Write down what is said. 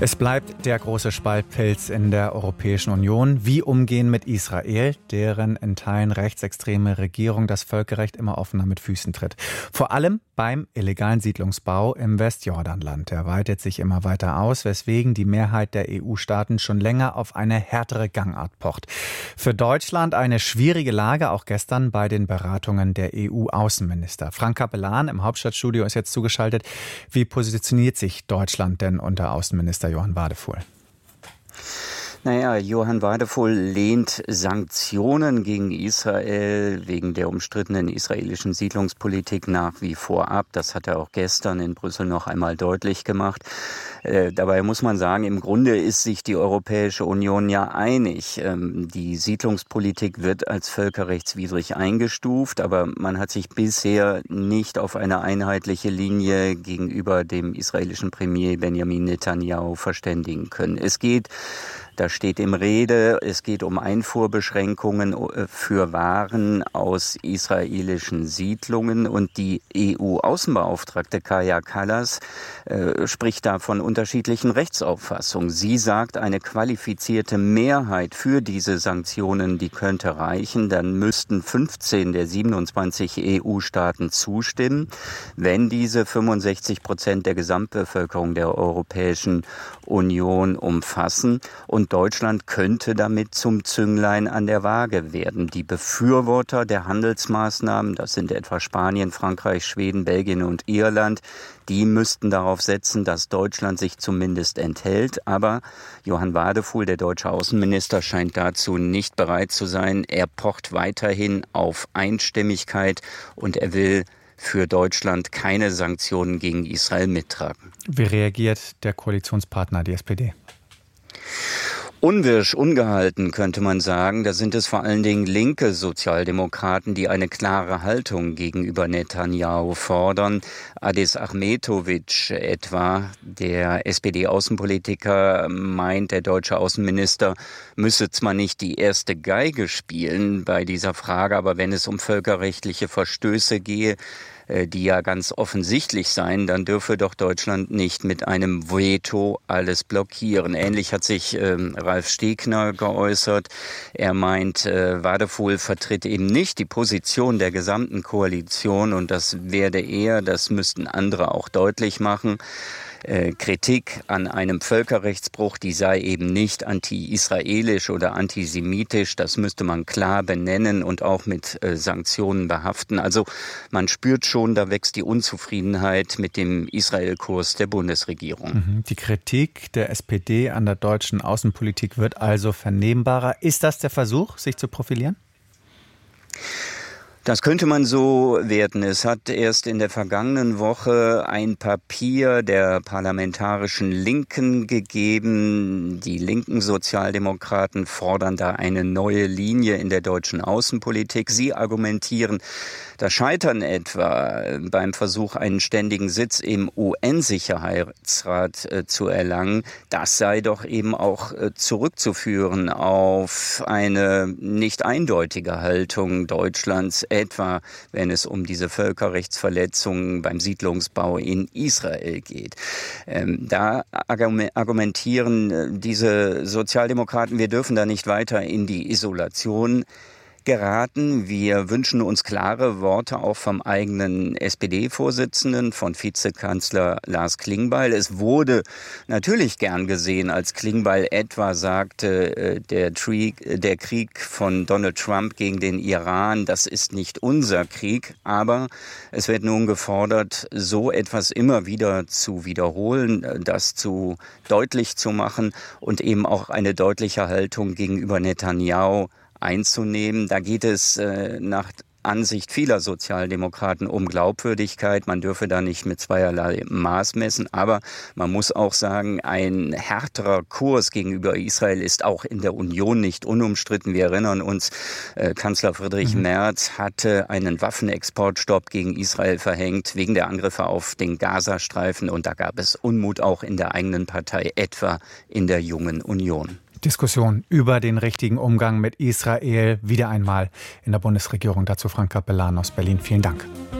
Es bleibt der große Spaltpilz in der Europäischen Union. Wie umgehen mit Israel, deren in Teilen rechtsextreme Regierung das Völkerrecht immer offener mit Füßen tritt. Vor allem beim illegalen Siedlungsbau im Westjordanland. Der weitet sich immer weiter aus, weswegen die Mehrheit der EU-Staaten schon länger auf eine härtere Gangart pocht. Für Deutschland eine schwierige Lage, auch gestern bei den Beratungen der EU-Außenminister. Frank Capellan im Hauptstadtstudio ist jetzt zugeschaltet. Wie positioniert sich Deutschland denn unter Außenminister Johann Wadefuhl? Naja, Johann Wadefuhl lehnt Sanktionen gegen Israel wegen der umstrittenen israelischen Siedlungspolitik nach wie vor ab. Das hat er auch gestern in Brüssel noch einmal deutlich gemacht. Dabei muss man sagen, im Grunde ist sich die Europäische Union ja einig. Die Siedlungspolitik wird als völkerrechtswidrig eingestuft, aber man hat sich bisher nicht auf eine einheitliche Linie gegenüber dem israelischen Premier Benjamin Netanyahu verständigen können. Da steht im Rede, es geht um Einfuhrbeschränkungen für Waren aus israelischen Siedlungen und die EU-Außenbeauftragte Kaja Kallas spricht da von unterschiedlichen Rechtsauffassungen. Sie sagt, eine qualifizierte Mehrheit für diese Sanktionen, die könnte reichen. Dann müssten 15 der 27 EU-Staaten zustimmen, wenn diese 65% der Gesamtbevölkerung der Europäischen Union umfassen. Und Deutschland könnte damit zum Zünglein an der Waage werden. Die Befürworter der Handelsmaßnahmen, das sind etwa Spanien, Frankreich, Schweden, Belgien und Irland, die müssten darauf setzen, dass Deutschland sich zumindest enthält. Aber Johann Wadefuhl, der deutsche Außenminister, scheint dazu nicht bereit zu sein. Er pocht weiterhin auf Einstimmigkeit und er will für Deutschland keine Sanktionen gegen Israel mittragen. Wie reagiert der Koalitionspartner, die SPD? Unwirsch, ungehalten, könnte man sagen. Da sind es vor allen Dingen linke Sozialdemokraten, die eine klare Haltung gegenüber Netanyahu fordern. Adis Ahmetovic etwa, der SPD-Außenpolitiker, meint, der deutsche Außenminister müsse zwar nicht die erste Geige spielen bei dieser Frage, aber wenn es um völkerrechtliche Verstöße gehe, die ja ganz offensichtlich seien, dann dürfe doch Deutschland nicht mit einem Veto alles blockieren. Ähnlich hat sich Ralf Stegner geäußert. Er meint, Wadefuhl vertritt eben nicht die Position der gesamten Koalition und das müssten andere auch deutlich machen. Kritik an einem Völkerrechtsbruch, die sei eben nicht anti-israelisch oder antisemitisch. Das müsste man klar benennen und auch mit Sanktionen behaften. Also man spürt schon, da wächst die Unzufriedenheit mit dem Israel-Kurs der Bundesregierung. Die Kritik der SPD an der deutschen Außenpolitik wird also vernehmbarer. Ist das der Versuch, sich zu profilieren? Das könnte man so werten. Es hat erst in der vergangenen Woche ein Papier der parlamentarischen Linken gegeben. Die linken Sozialdemokraten fordern da eine neue Linie in der deutschen Außenpolitik. Sie argumentieren, das Scheitern etwa beim Versuch, einen ständigen Sitz im UN-Sicherheitsrat zu erlangen, das sei doch eben auch zurückzuführen auf eine nicht eindeutige Haltung Deutschlands, etwa wenn es um diese Völkerrechtsverletzungen beim Siedlungsbau in Israel geht. Da argumentieren diese Sozialdemokraten, wir dürfen da nicht weiter in die Isolation geraten. Wir wünschen uns klare Worte auch vom eigenen SPD-Vorsitzenden, von Vizekanzler Lars Klingbeil. Es wurde natürlich gern gesehen, als Klingbeil etwa sagte, der Krieg von Donald Trump gegen den Iran, das ist nicht unser Krieg. Aber es wird nun gefordert, so etwas immer wieder zu wiederholen, das zu deutlich zu machen und eben auch eine deutliche Haltung gegenüber Netanyahu einzunehmen. Da geht es nach Ansicht vieler Sozialdemokraten um Glaubwürdigkeit. Man dürfe da nicht mit zweierlei Maß messen. Aber man muss auch sagen, ein härterer Kurs gegenüber Israel ist auch in der Union nicht unumstritten. Wir erinnern uns, Kanzler Friedrich Merz hatte einen Waffenexportstopp gegen Israel verhängt wegen der Angriffe auf den Gazastreifen. Und da gab es Unmut auch in der eigenen Partei, etwa in der Jungen Union. Diskussion über den richtigen Umgang mit Israel wieder einmal in der Bundesregierung. Dazu Frank Capellan aus Berlin. Vielen Dank.